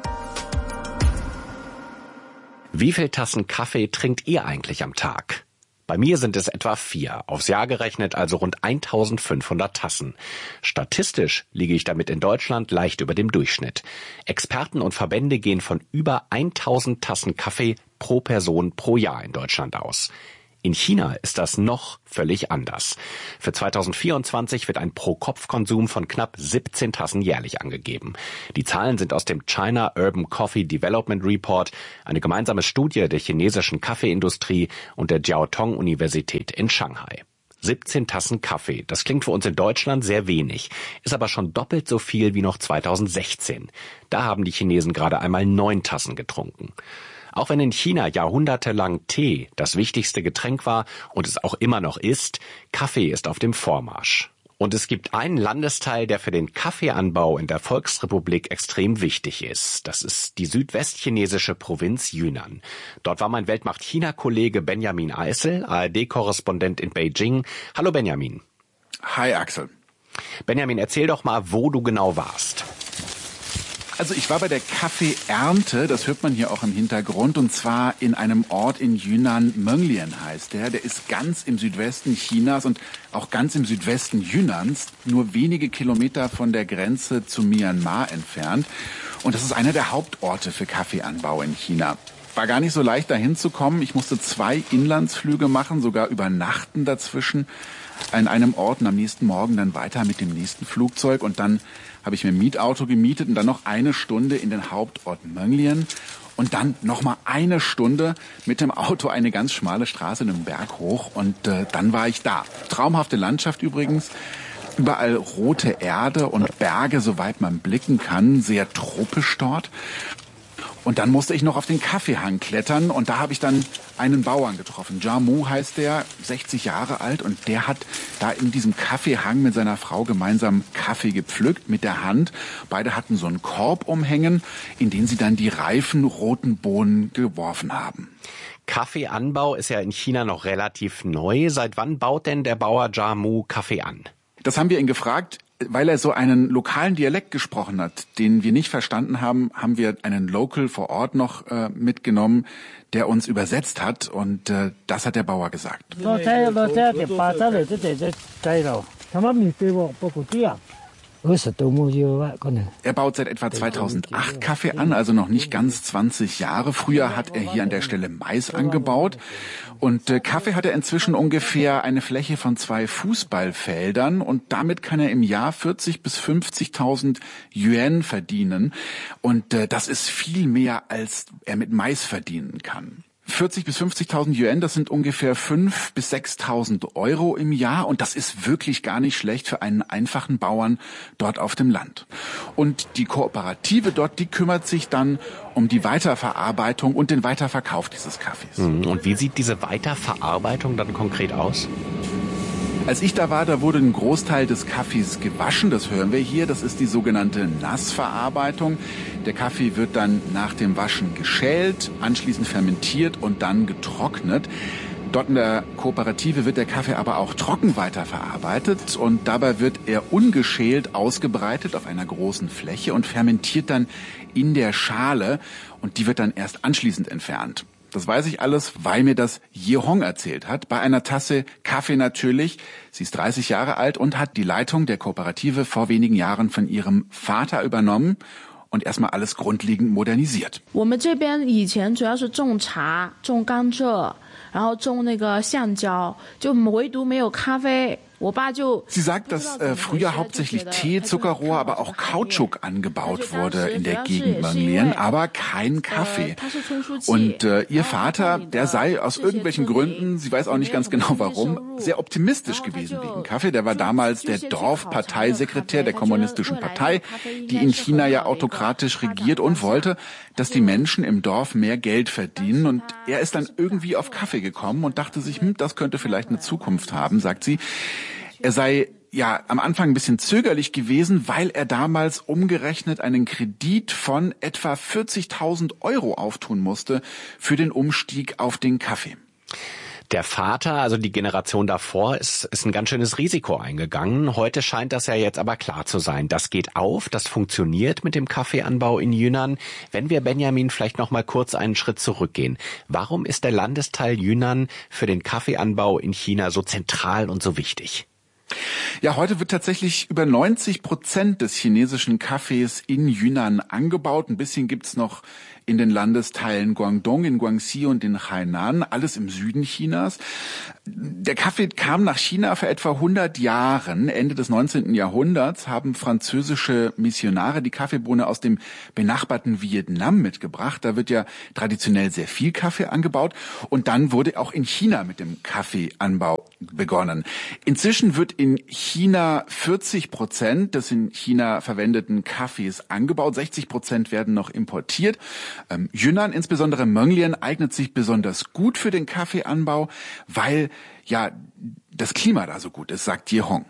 Wie viel Tassen Kaffee trinkt ihr eigentlich am Tag? Bei mir sind es etwa vier, aufs Jahr gerechnet also rund eintausendfünfhundert Tassen. Statistisch liege ich damit in Deutschland leicht über dem Durchschnitt. Experten und Verbände gehen von über tausend Tassen Kaffee pro Person pro Jahr in Deutschland aus. In China ist das noch völlig anders. Für zweitausendvierundzwanzig wird ein Pro-Kopf-Konsum von knapp siebzehn Tassen jährlich angegeben. Die Zahlen sind aus dem China Urban Coffee Development Report, eine gemeinsame Studie der chinesischen Kaffeeindustrie und der Jiaotong-Universität in Shanghai. siebzehn Tassen Kaffee, das klingt für uns in Deutschland sehr wenig, ist aber schon doppelt so viel wie noch zweitausendsechzehn. Da haben die Chinesen gerade einmal neun Tassen getrunken. Auch wenn in China jahrhundertelang Tee das wichtigste Getränk war und es auch immer noch ist, Kaffee ist auf dem Vormarsch. Und es gibt einen Landesteil, der für den Kaffeeanbau in der Volksrepublik extrem wichtig ist. Das ist die südwestchinesische Provinz Yunnan. Dort war mein Weltmacht-China-Kollege Benjamin Eisel, A R D-Korrespondent in Beijing. Hallo Benjamin. Hi Axel. Benjamin, erzähl doch mal, wo du genau warst. Also ich war bei der Kaffeeernte, das hört man hier auch im Hintergrund, und zwar in einem Ort in Yunnan, Menglian heißt der. Der ist ganz im Südwesten Chinas und auch ganz im Südwesten Yunnans, nur wenige Kilometer von der Grenze zu Myanmar entfernt. Und das ist einer der Hauptorte für Kaffeeanbau in China. War gar nicht so leicht, da hinzukommen. Ich musste zwei Inlandsflüge machen, sogar übernachten dazwischen an einem Ort und am nächsten Morgen dann weiter mit dem nächsten Flugzeug. Und dann habe ich mir ein Mietauto gemietet und dann noch eine Stunde in den Hauptort Menglian und dann noch mal eine Stunde mit dem Auto eine ganz schmale Straße in den Berg hoch und äh, dann war ich da. Traumhafte Landschaft übrigens. Überall rote Erde und Berge, soweit man blicken kann, sehr tropisch dort. Und dann musste ich noch auf den Kaffeehang klettern und da habe ich dann einen Bauern getroffen. Jamu heißt der, sechzig Jahre alt, und der hat da in diesem Kaffeehang mit seiner Frau gemeinsam Kaffee gepflückt mit der Hand. Beide hatten so einen Korb umhängen, in den sie dann die reifen roten Bohnen geworfen haben. Kaffeeanbau ist ja in China noch relativ neu. Seit wann baut denn der Bauer Jamu Kaffee an? Das haben wir ihn gefragt. Weil er so einen lokalen Dialekt gesprochen hat, den wir nicht verstanden haben, haben wir einen Local vor Ort noch äh, mitgenommen, der uns übersetzt hat, und äh, das hat der Bauer gesagt. Er baut seit etwa zweitausendacht Kaffee an, also noch nicht ganz zwanzig Jahre. Früher hat er hier an der Stelle Mais angebaut. Und äh, Kaffee hat er inzwischen ungefähr eine Fläche von zwei Fußballfeldern. Und damit kann er im Jahr vierzig bis fünfzigtausend Yuan verdienen. Und äh, das ist viel mehr, als er mit Mais verdienen kann. vierzig bis fünfzigtausend Yuan, das sind ungefähr fünftausend bis sechstausend Euro im Jahr, und das ist wirklich gar nicht schlecht für einen einfachen Bauern dort auf dem Land. Und die Kooperative dort, die kümmert sich dann um die Weiterverarbeitung und den Weiterverkauf dieses Kaffees. Und wie sieht diese Weiterverarbeitung dann konkret aus? Als ich da war, da wurde ein Großteil des Kaffees gewaschen, das hören wir hier, das ist die sogenannte Nassverarbeitung. Der Kaffee wird dann nach dem Waschen geschält, anschließend fermentiert und dann getrocknet. Dort in der Kooperative wird der Kaffee aber auch trocken weiterverarbeitet, und dabei wird er ungeschält ausgebreitet auf einer großen Fläche und fermentiert dann in der Schale, und die wird dann erst anschließend entfernt. Das weiß ich alles, weil mir das Ye-Hong erzählt hat, bei einer Tasse Kaffee natürlich. Sie ist dreißig Jahre alt und hat die Leitung der Kooperative vor wenigen Jahren von ihrem Vater übernommen und erstmal alles grundlegend modernisiert. Sie sagt, dass äh, früher hauptsächlich Tee, Zuckerrohr, aber auch Kautschuk angebaut wurde in der Gegend Menglian, aber kein Kaffee. Und äh, ihr Vater, der sei aus irgendwelchen Gründen, sie weiß auch nicht ganz genau warum, sehr optimistisch gewesen wegen Kaffee. Der war damals der Dorfparteisekretär der Kommunistischen Partei, die in China ja autokratisch regiert, und wollte, dass die Menschen im Dorf mehr Geld verdienen. Und er ist dann irgendwie auf Kaffee gekommen und dachte sich, hm, das könnte vielleicht eine Zukunft haben, sagt sie. Er sei ja am Anfang ein bisschen zögerlich gewesen, weil er damals umgerechnet einen Kredit von etwa vierzigtausend Euro auftun musste für den Umstieg auf den Kaffee. Der Vater, also die Generation davor, ist, ist ein ganz schönes Risiko eingegangen. Heute scheint das ja jetzt aber klar zu sein. Das geht auf, das funktioniert mit dem Kaffeeanbau in Yunnan. Wenn wir, Benjamin, vielleicht noch mal kurz einen Schritt zurückgehen. Warum ist der Landesteil Yunnan für den Kaffeeanbau in China so zentral und so wichtig? Ja, heute wird tatsächlich über neunzig Prozent des chinesischen Kaffees in Yunnan angebaut. Ein bisschen gibt's noch in den Landesteilen Guangdong, in Guangxi und in Hainan, alles im Süden Chinas. Der Kaffee kam nach China vor etwa hundert Jahren. Ende des neunzehnten Jahrhunderts haben französische Missionare die Kaffeebohne aus dem benachbarten Vietnam mitgebracht. Da wird ja traditionell sehr viel Kaffee angebaut. Und dann wurde auch in China mit dem Kaffeeanbau begonnen. Inzwischen wird in China vierzig Prozent des in China verwendeten Kaffees angebaut. sechzig Prozent werden noch importiert. Ähm, Yunnan, insbesondere Menglian, eignet sich besonders gut für den Kaffeeanbau, weil ja das Klima da so gut ist, sagt Ye-Hong.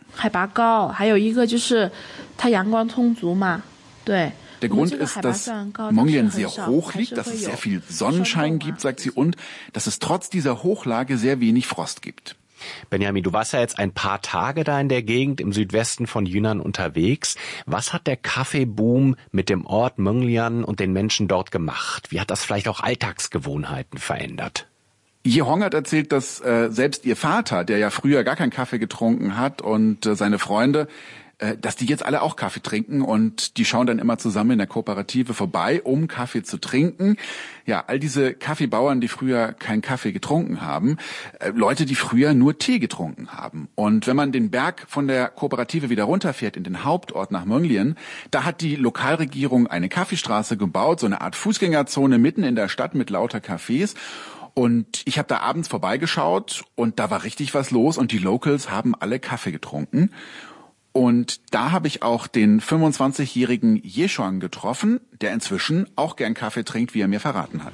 Der Grund ist, dass Menglian sehr hoch liegt, dass es sehr viel Sonnenschein gibt, sagt sie, und dass es trotz dieser Hochlage sehr wenig Frost gibt. Benjamin, du warst ja jetzt ein paar Tage da in der Gegend im Südwesten von Yunnan unterwegs. Was hat der Kaffeeboom mit dem Ort Menglian und den Menschen dort gemacht? Wie hat das vielleicht auch Alltagsgewohnheiten verändert? Ye-Hong hat erzählt, dass äh, selbst ihr Vater, der ja früher gar keinen Kaffee getrunken hat, und äh, seine Freunde, äh, dass die jetzt alle auch Kaffee trinken, und die schauen dann immer zusammen in der Kooperative vorbei, um Kaffee zu trinken. Ja, all diese Kaffeebauern, die früher keinen Kaffee getrunken haben, äh, Leute, die früher nur Tee getrunken haben. Und wenn man den Berg von der Kooperative wieder runterfährt in den Hauptort nach Menglian, da hat die Lokalregierung eine Kaffeestraße gebaut, so eine Art Fußgängerzone mitten in der Stadt mit lauter Cafés. Und ich habe da abends vorbeigeschaut und da war richtig was los und die Locals haben alle Kaffee getrunken. Und da habe ich auch den fünfundzwanzigjährigen Ye Shuang getroffen, der inzwischen auch gern Kaffee trinkt, wie er mir verraten hat.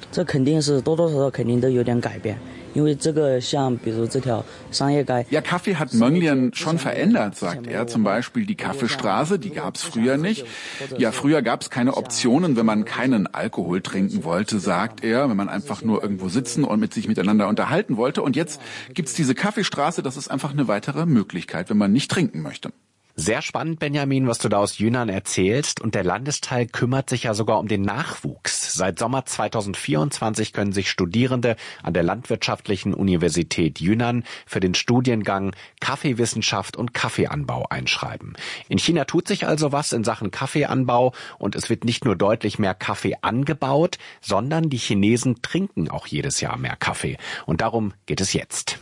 Ja, Kaffee hat Menglian schon verändert, sagt er. Zum Beispiel die Kaffeestraße, die gab es früher nicht. Ja, früher gab es keine Optionen, wenn man keinen Alkohol trinken wollte, sagt er, wenn man einfach nur irgendwo sitzen und mit sich miteinander unterhalten wollte. Und jetzt gibt's diese Kaffeestraße, das ist einfach eine weitere Möglichkeit, wenn man nicht trinken möchte. Sehr spannend, Benjamin, was du da aus Yunnan erzählst. Und der Landesteil kümmert sich ja sogar um den Nachwuchs. Seit Sommer zweitausendvierundzwanzig können sich Studierende an der Landwirtschaftlichen Universität Yunnan für den Studiengang Kaffeewissenschaft und Kaffeeanbau einschreiben. In China tut sich also was in Sachen Kaffeeanbau und es wird nicht nur deutlich mehr Kaffee angebaut, sondern die Chinesen trinken auch jedes Jahr mehr Kaffee. Und darum geht es jetzt.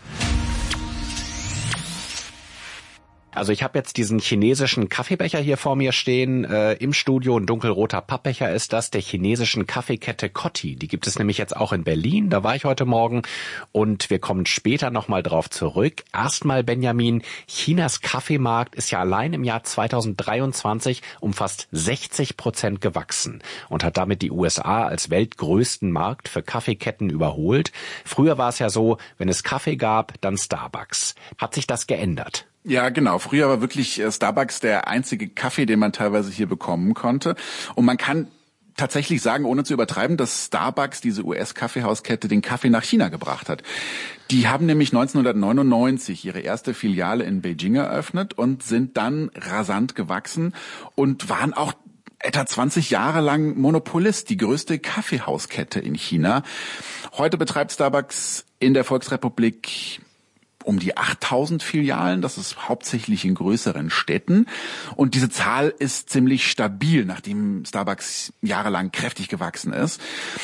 Also ich habe jetzt diesen chinesischen Kaffeebecher hier vor mir stehen, äh, im Studio, ein dunkelroter Pappbecher ist das, der chinesischen Kaffeekette Coty. Die gibt es nämlich jetzt auch in Berlin, da war ich heute Morgen und wir kommen später nochmal drauf zurück. Erstmal, Benjamin, Chinas Kaffeemarkt ist ja allein im Jahr zweitausenddreiundzwanzig um fast sechzig Prozent gewachsen und hat damit die U S A als weltgrößten Markt für Kaffeeketten überholt. Früher war es ja so, wenn es Kaffee gab, dann Starbucks. Hat sich das geändert? Ja, genau. Früher war wirklich Starbucks der einzige Kaffee, den man teilweise hier bekommen konnte. Und man kann tatsächlich sagen, ohne zu übertreiben, dass Starbucks, diese U S-Kaffeehauskette, den Kaffee nach China gebracht hat. Die haben nämlich neunzehnhundertneunundneunzig ihre erste Filiale in Beijing eröffnet und sind dann rasant gewachsen und waren auch etwa zwanzig Jahre lang Monopolist, die größte Kaffeehauskette in China. Heute betreibt Starbucks in der Volksrepublik um die achttausend Filialen, das ist hauptsächlich in größeren Städten. Und diese Zahl ist ziemlich stabil, nachdem Starbucks jahrelang kräftig gewachsen ist.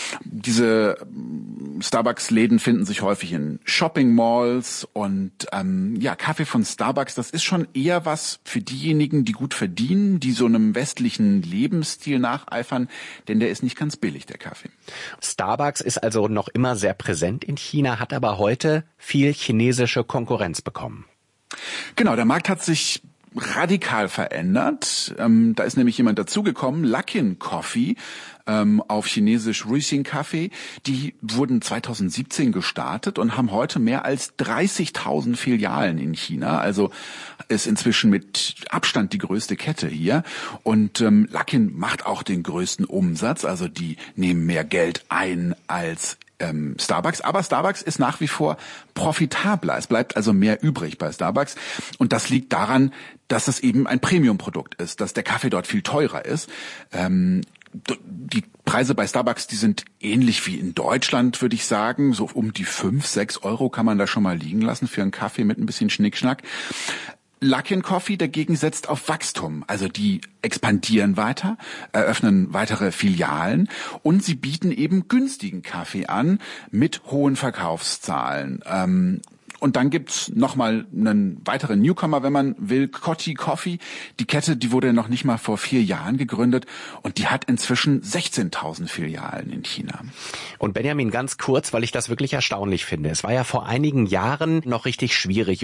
Diese Starbucks-Läden finden sich häufig in Shopping-Malls und ähm, ja, Kaffee von Starbucks, das ist schon eher was für diejenigen, die gut verdienen, die so einem westlichen Lebensstil nacheifern, denn der ist nicht ganz billig, der Kaffee. Starbucks ist also noch immer sehr präsent in China, hat aber heute viel chinesische Konkurrenz bekommen. Genau, der Markt hat sich radikal verändert. Ähm, da ist nämlich jemand dazugekommen, Luckin Coffee, ähm, auf Chinesisch Ruixing Kaffee. Die wurden zweitausendsiebzehn gestartet und haben heute mehr als dreißigtausend Filialen in China. Also ist inzwischen mit Abstand die größte Kette hier. Und ähm, Luckin macht auch den größten Umsatz. Also die nehmen mehr Geld ein als Ähm, Starbucks, aber Starbucks ist nach wie vor profitabler. Es bleibt also mehr übrig bei Starbucks und das liegt daran, dass es eben ein Premium-Produkt ist, dass der Kaffee dort viel teurer ist. Ähm, die Preise bei Starbucks, die sind ähnlich wie in Deutschland, würde ich sagen. So um die fünf, sechs Euro kann man da schon mal liegen lassen für einen Kaffee mit ein bisschen Schnickschnack. Luckin Coffee dagegen setzt auf Wachstum. Also die expandieren weiter, eröffnen weitere Filialen und sie bieten eben günstigen Kaffee an mit hohen Verkaufszahlen. Ähm, Und dann gibt's nochmal einen weiteren Newcomer, wenn man will, Coty Coffee. Die Kette, die wurde noch nicht mal vor vier Jahren gegründet und die hat inzwischen sechzehntausend Filialen in China. Und Benjamin, ganz kurz, weil ich das wirklich erstaunlich finde. Es war ja vor einigen Jahren noch richtig schwierig,